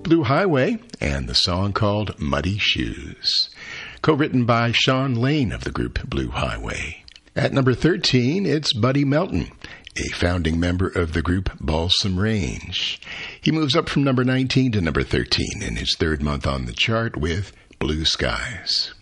Blue Highway and the song called Muddy Shoes, co-written by Sean Lane of the group Blue Highway. At number 13, it's Buddy Melton, a founding member of the group Balsam Range. He moves up from number 19 to number 13 in his third month on the chart with Blue Skies.